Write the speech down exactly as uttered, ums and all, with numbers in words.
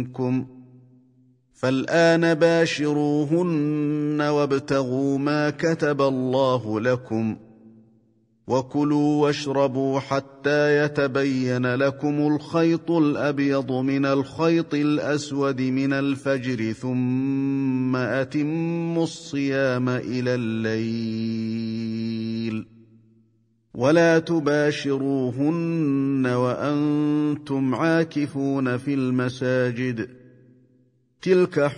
منكم فالآن باشروهن وابتغوا ما كتب الله لكم وكلوا واشربوا حتى يتبين لكم الخيط الأبيض من الخيط الأسود من الفجر ثم أتموا الصيام إلى الليل ولا تباشروهن وأنتم عاكفون في المساجد تلك